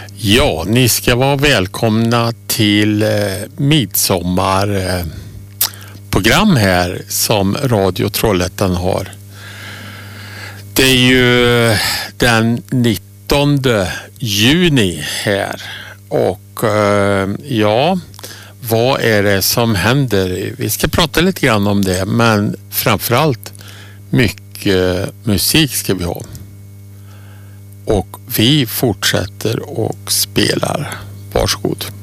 Ja, ni ska vara välkomna till midsommarprogram här som Radio Trollhättan har. Det är ju den 19 juni här och ja, vad är det som händer? Vi ska prata lite grann om det, men framförallt mycket musik ska vi ha. Och vi fortsätter och spelar. Varsågod.